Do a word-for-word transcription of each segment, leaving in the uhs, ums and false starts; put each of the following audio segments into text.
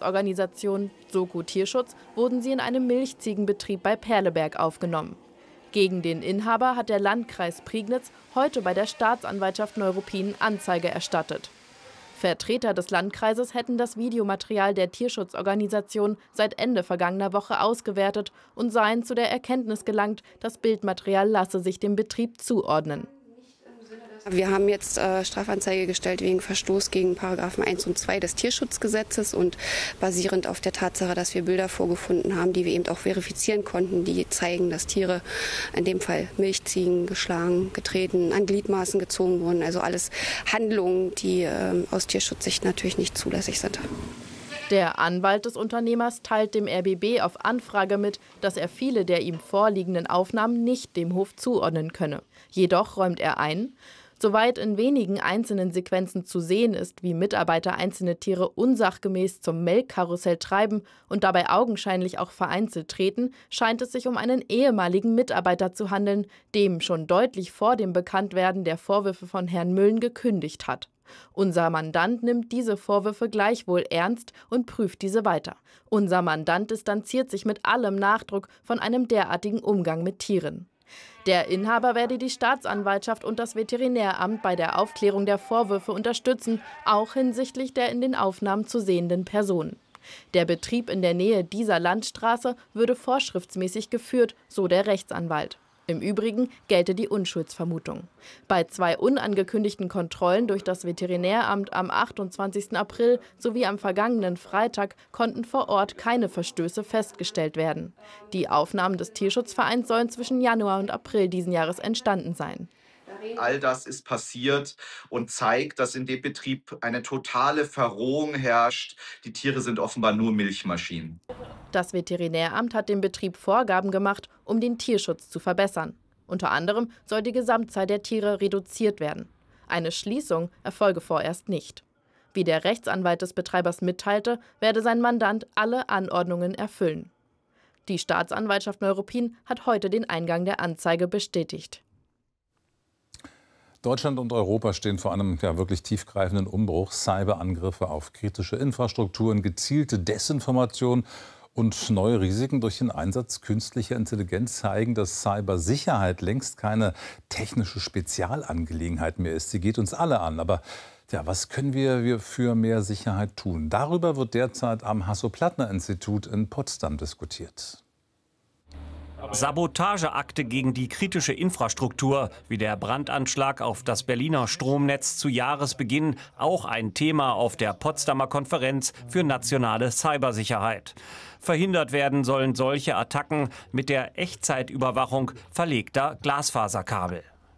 Tierschutzorganisation Soko Tierschutz wurden sie in einem Milchziegenbetrieb bei Perleberg aufgenommen. Gegen den Inhaber hat der Landkreis Prignitz heute bei der Staatsanwaltschaft Neuruppin Anzeige erstattet. Vertreter des Landkreises hätten das Videomaterial der Tierschutzorganisation seit Ende vergangener Woche ausgewertet und seien zu der Erkenntnis gelangt, das Bildmaterial lasse sich dem Betrieb zuordnen. Wir haben jetzt äh, Strafanzeige gestellt wegen Verstoß gegen Paragraphen eins und zwei des Tierschutzgesetzes und basierend auf der Tatsache, dass wir Bilder vorgefunden haben, die wir eben auch verifizieren konnten, die zeigen, dass Tiere, in dem Fall Milchziegen, geschlagen, getreten, an Gliedmaßen gezogen wurden. Also alles Handlungen, die äh, aus Tierschutzsicht natürlich nicht zulässig sind. Der Anwalt des Unternehmers teilt dem R B B auf Anfrage mit, dass er viele der ihm vorliegenden Aufnahmen nicht dem Hof zuordnen könne. Jedoch räumt er ein, soweit in wenigen einzelnen Sequenzen zu sehen ist, wie Mitarbeiter einzelne Tiere unsachgemäß zum Melkkarussell treiben und dabei augenscheinlich auch vereinzelt treten, scheint es sich um einen ehemaligen Mitarbeiter zu handeln, dem schon deutlich vor dem Bekanntwerden der Vorwürfe von Herrn Müllen gekündigt hat. Unser Mandant nimmt diese Vorwürfe gleichwohl ernst und prüft diese weiter. Unser Mandant distanziert sich mit allem Nachdruck von einem derartigen Umgang mit Tieren. Der Inhaber werde die Staatsanwaltschaft und das Veterinäramt bei der Aufklärung der Vorwürfe unterstützen, auch hinsichtlich der in den Aufnahmen zu sehenden Personen. Der Betrieb in der Nähe dieser Landstraße würde vorschriftsmäßig geführt, so der Rechtsanwalt. Im Übrigen gelte die Unschuldsvermutung. Bei zwei unangekündigten Kontrollen durch das Veterinäramt am achtundzwanzigsten April sowie am vergangenen Freitag konnten vor Ort keine Verstöße festgestellt werden. Die Aufnahmen des Tierschutzvereins sollen zwischen Januar und April diesen Jahres entstanden sein. All das ist passiert und zeigt, dass in dem Betrieb eine totale Verrohung herrscht. Die Tiere sind offenbar nur Milchmaschinen. Das Veterinäramt hat dem Betrieb Vorgaben gemacht, um den Tierschutz zu verbessern. Unter anderem soll die Gesamtzahl der Tiere reduziert werden. Eine Schließung erfolge vorerst nicht. Wie der Rechtsanwalt des Betreibers mitteilte, werde sein Mandant alle Anordnungen erfüllen. Die Staatsanwaltschaft Neuruppin hat heute den Eingang der Anzeige bestätigt. Deutschland und Europa stehen vor einem ja, wirklich tiefgreifenden Umbruch. Cyberangriffe auf kritische Infrastrukturen, gezielte Desinformation und neue Risiken durch den Einsatz künstlicher Intelligenz zeigen, dass Cybersicherheit längst keine technische Spezialangelegenheit mehr ist. Sie geht uns alle an. Aber ja, was können wir für mehr Sicherheit tun? Darüber wird derzeit am Hasso-Plattner-Institut in Potsdam diskutiert. Sabotageakte gegen die kritische Infrastruktur, wie der Brandanschlag auf das Berliner Stromnetz zu Jahresbeginn, auch ein Thema auf der Potsdamer Konferenz für nationale Cybersicherheit. Verhindert werden sollen solche Attacken mit der Echtzeitüberwachung verlegter Glasfaserkabel.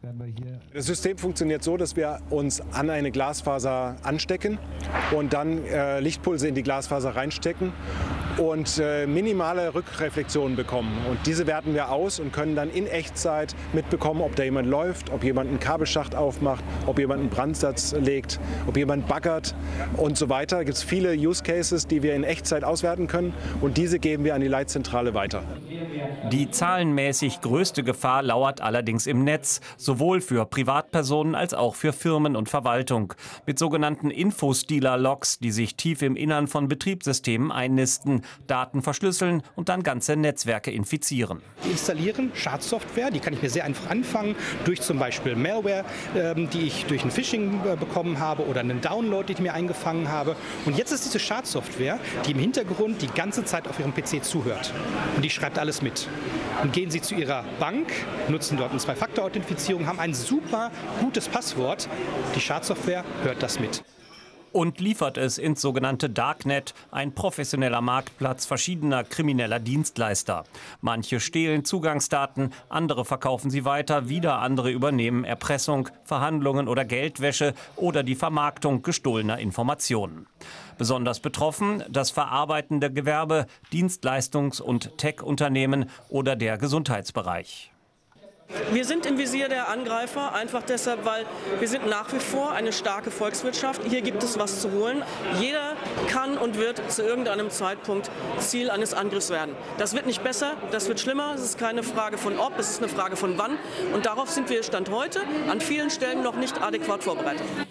Das System funktioniert so, dass wir uns an eine Glasfaser anstecken und dann äh, Lichtpulse in die Glasfaser reinstecken und äh, minimale Rückreflexionen bekommen. Und diese werten wir aus und können dann in Echtzeit mitbekommen, ob da jemand läuft, ob jemand einen Kabelschacht aufmacht, ob jemand einen Brandsatz legt, ob jemand baggert und so weiter. Da gibt es viele Use Cases, die wir in Echtzeit auswerten können und diese geben wir an die Leitzentrale weiter. Die zahlenmäßig größte Gefahr lauert allerdings im Netz, sowohl für Privatpersonen als auch für Firmen und Verwaltung. Mit sogenannten Infostealer-Logs, die sich tief im Innern von Betriebssystemen einnisten, Daten verschlüsseln und dann ganze Netzwerke infizieren. Wir installieren Schadsoftware, die kann ich mir sehr einfach anfangen, durch zum Beispiel Malware, ähm, die ich durch ein Phishing äh, bekommen habe oder einen Download, den ich mir eingefangen habe. Und jetzt ist diese Schadsoftware, die im Hintergrund die ganze Zeit auf Ihrem P C zuhört. Und die schreibt alles mit. Und gehen Sie zu Ihrer Bank, nutzen dort eine Zwei-Faktor-Authentifizierung, haben ein super gutes Passwort. Die Schadsoftware hört das mit. Und liefert es ins sogenannte Darknet, ein professioneller Marktplatz verschiedener krimineller Dienstleister. Manche stehlen Zugangsdaten, andere verkaufen sie weiter, wieder andere übernehmen Erpressung, Verhandlungen oder Geldwäsche oder die Vermarktung gestohlener Informationen. Besonders betroffen das verarbeitende Gewerbe, Dienstleistungs- und Tech-Unternehmen oder der Gesundheitsbereich. Wir sind im Visier der Angreifer, einfach deshalb, weil wir sind nach wie vor eine starke Volkswirtschaft. Hier gibt es was zu holen. Jeder kann und wird zu irgendeinem Zeitpunkt Ziel eines Angriffs werden. Das wird nicht besser, das wird schlimmer. Es ist keine Frage von ob, es ist eine Frage von wann. Und darauf sind wir Stand heute an vielen Stellen noch nicht adäquat vorbereitet.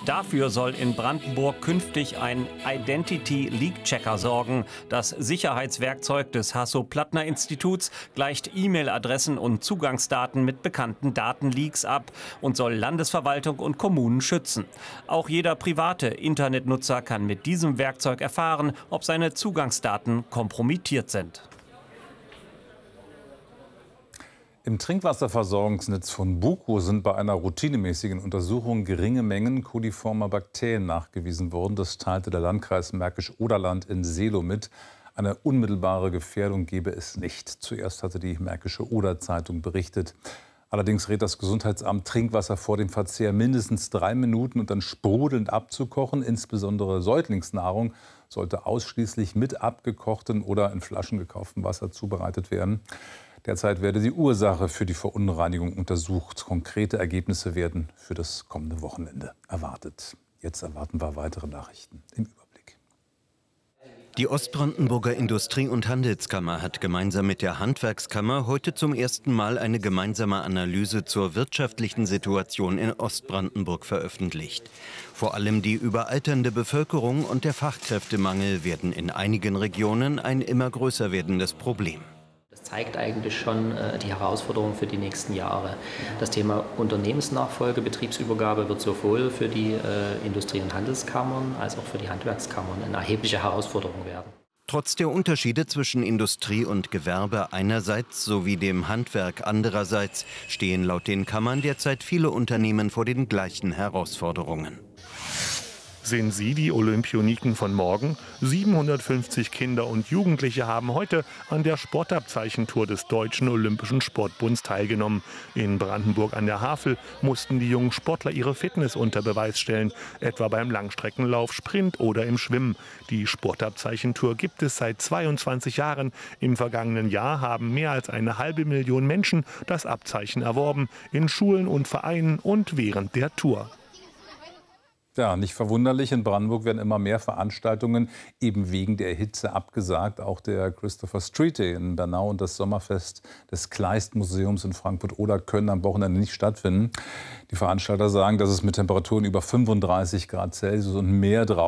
Dafür soll in Brandenburg künftig ein Identity Leak Checker sorgen. Das Sicherheitswerkzeug des Hasso-Plattner-Instituts gleicht E-Mail-Adressen und Zugangsdaten mit bekannten Datenleaks ab und soll Landesverwaltung und Kommunen schützen. Auch jeder private Internetnutzer kann mit diesem Werkzeug erfahren, ob seine Zugangsdaten kompromittiert sind. Im Trinkwasserversorgungsnetz von Bukow sind bei einer routinemäßigen Untersuchung geringe Mengen koliformer Bakterien nachgewiesen worden. Das teilte der Landkreis Märkisch-Oderland in Seelow mit. Eine unmittelbare Gefährdung gebe es nicht. Zuerst hatte die Märkische Oder-Zeitung berichtet. Allerdings rät das Gesundheitsamt, Trinkwasser vor dem Verzehr mindestens drei Minuten und dann sprudelnd abzukochen. Insbesondere Säuglingsnahrung sollte ausschließlich mit abgekochtem oder in Flaschen gekauftem Wasser zubereitet werden. Derzeit werde die Ursache für die Verunreinigung untersucht. Konkrete Ergebnisse werden für das kommende Wochenende erwartet. Jetzt erwarten wir weitere Nachrichten im Überblick. Die Ostbrandenburger Industrie- und Handelskammer hat gemeinsam mit der Handwerkskammer heute zum ersten Mal eine gemeinsame Analyse zur wirtschaftlichen Situation in Ostbrandenburg veröffentlicht. Vor allem die überalternde Bevölkerung und der Fachkräftemangel werden in einigen Regionen ein immer größer werdendes Problem. Das zeigt eigentlich schon äh, die Herausforderung für die nächsten Jahre. Das Thema Unternehmensnachfolge, Betriebsübergabe wird sowohl für die äh, Industrie- und Handelskammern als auch für die Handwerkskammern eine erhebliche Herausforderung werden. Trotz der Unterschiede zwischen Industrie und Gewerbe einerseits sowie dem Handwerk andererseits stehen laut den Kammern derzeit viele Unternehmen vor den gleichen Herausforderungen. Sind Sie die Olympioniken von morgen? siebenhundertfünfzig Kinder und Jugendliche haben heute an der Sportabzeichentour des Deutschen Olympischen Sportbunds teilgenommen. In Brandenburg an der Havel mussten die jungen Sportler ihre Fitness unter Beweis stellen, etwa beim Langstreckenlauf, Sprint oder im Schwimmen. Die Sportabzeichentour gibt es seit zweiundzwanzig Jahren. Im vergangenen Jahr haben mehr als eine halbe Million Menschen das Abzeichen erworben, in Schulen und Vereinen und während der Tour. Ja, nicht verwunderlich, in Brandenburg werden immer mehr Veranstaltungen eben wegen der Hitze abgesagt. Auch der Christopher Street Day in Bernau und das Sommerfest des Kleist-Museums in Frankfurt-Oder können am Wochenende nicht stattfinden. Die Veranstalter sagen, dass es mit Temperaturen über fünfunddreißig Grad Celsius und mehr draußen